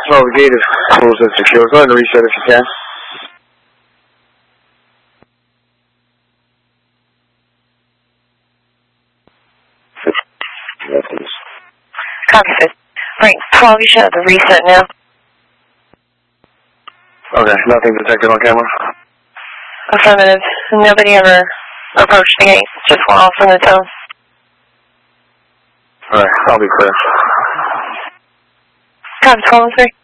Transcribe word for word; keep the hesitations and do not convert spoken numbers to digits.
Well, the gate is closed and secure. Go ahead and reset if you can. Copy, sir. Right, twelve, you should have the reset now. Okay, nothing detected on camera? Affirmative. Nobody ever approached the gate. Just went off on its own. Alright, I'll be clear. Copy, twelve, three.